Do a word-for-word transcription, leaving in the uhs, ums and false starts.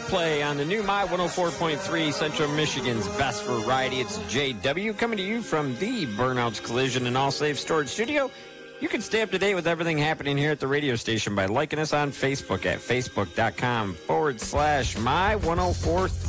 Play on the new My one oh four point three, Central Michigan's best variety. It's J W coming to you from the Burnouts Collision and All Safe Storage Studio. You can stay up to date with everything happening here at the radio station by liking us on Facebook at facebook.com forward slash My one oh four